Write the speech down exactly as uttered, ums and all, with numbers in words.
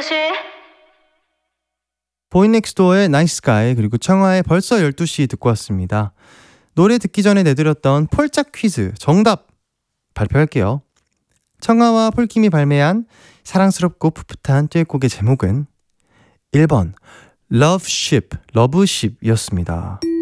시. 보이넥스도어의 나이스 가이 그리고 청하의 벌써 열두 시 듣고 왔습니다. 노래 듣기 전에 내드렸던 폴짝 퀴즈 정답 발표할게요. 청하와 폴킴이 발매한 사랑스럽고 풋풋한 듀엣곡의 제목은 일 번 Love Ship, 러브십이었습니다.